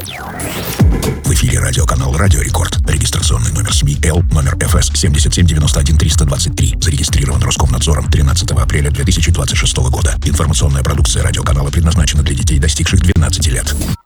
В эфире радиоканал «Радио Рекорд». Регистрационный номер СМИ Л, номер ФС 7791323. Зарегистрирован Роскомнадзором 13 апреля 2026 года. Информационная продукция радиоканала предназначена для детей, достигших 12 лет.